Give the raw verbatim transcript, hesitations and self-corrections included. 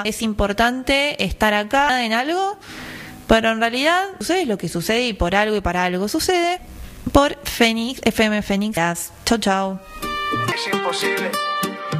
es importante estar acá en algo, pero en realidad sucede lo que sucede y por algo y para algo sucede. Por Fénix, F M Fénix. Chau, chau. Es imposible.